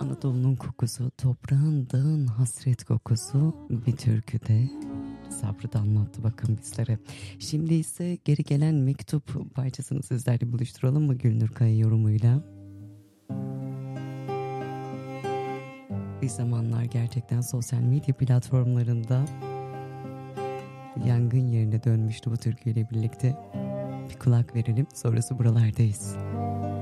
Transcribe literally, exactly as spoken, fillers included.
Anadolu'nun kokusu, toprağın, dağın hasret kokusu bir türküde Sabrı da anlattı bakın bizlere. Şimdi ise geri gelen mektup parçasını sizlerle buluşturalım mı Gülnur Kaya yorumuyla? Bir zamanlar gerçekten sosyal medya platformlarında yangın yerine dönmüştü bu türküyle birlikte. Bir kulak verelim, sonrası buralardayız.